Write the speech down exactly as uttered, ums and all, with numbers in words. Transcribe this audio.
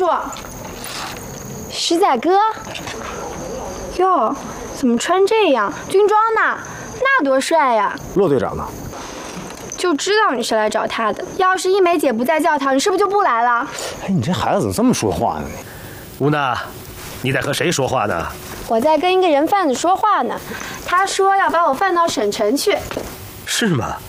叔，石仔哥，哟，怎么穿这样？军装呢？那多帅呀！ 骆队长呢？ 就知道你是来找他的。要是一梅姐不在教堂，你是不是就不来了？ 哎，你这孩子怎么这么说话呢？ 吴娜，你在和谁说话呢？ 我在跟一个人贩子说话呢，他说要把我贩到省城去。 是吗？